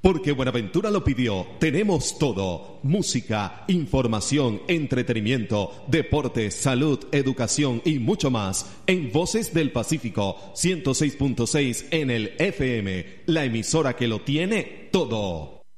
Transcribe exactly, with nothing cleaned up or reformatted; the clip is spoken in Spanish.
Porque Buenaventura lo pidió, tenemos todo. Música, información, entretenimiento, deportes, salud, educación y mucho más. En Voces del Pacífico, ciento seis punto seis en el F M, la emisora que lo tiene todo.